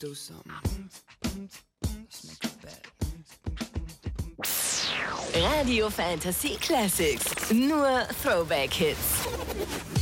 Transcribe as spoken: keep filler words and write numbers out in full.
do something. Let's make a bet. Radio Fantasy Classics. Nur Throwback-Hits.